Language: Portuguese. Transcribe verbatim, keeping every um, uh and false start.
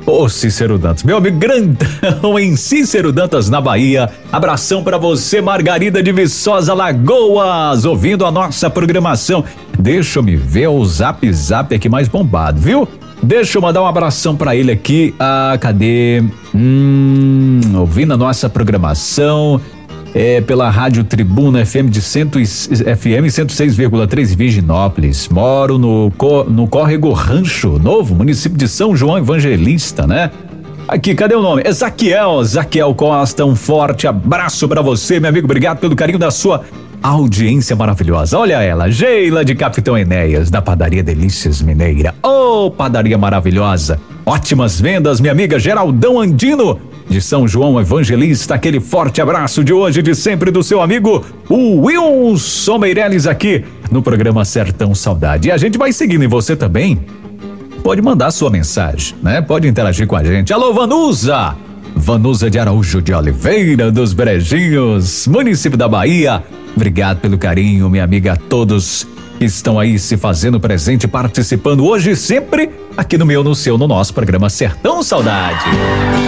Ô Cícero Dantas, meu amigo grandão em Cícero Dantas, na Bahia. Abração pra você, Margarida de Viçosa, Lagoas, ouvindo a nossa programação. Deixa eu me ver o zap zap aqui mais bombado, viu? Deixa eu mandar um abração pra ele aqui. Ah, cadê? Hum, ouvindo a nossa programação. É, pela Rádio Tribuna F M de cento, F M cento e seis vírgula três Virginópolis. Moro no, no Córrego Rancho Novo, município de São João Evangelista, né? Aqui, cadê o nome? É Zaquiel, Zaquiel Costa, um forte abraço pra você, meu amigo, obrigado pelo carinho da sua audiência maravilhosa. Olha ela, Geila de Capitão Enéas, da Padaria Delícias Mineira. Ô, oh, padaria maravilhosa, ótimas vendas, minha amiga Geraldão Andino, de São João Evangelista, aquele forte abraço de hoje e de sempre do seu amigo, o Wilson Meirelles, aqui no programa Sertão Saudade. E a gente vai seguindo, e você também pode mandar sua mensagem, né? Pode interagir com a gente. Alô, Vanusa! Vanusa de Araújo de Oliveira, dos Brejinhos, município da Bahia. Obrigado pelo carinho, minha amiga, a todos que estão aí se fazendo presente, participando hoje e sempre aqui no meu, no seu, no nosso programa Sertão Saudade.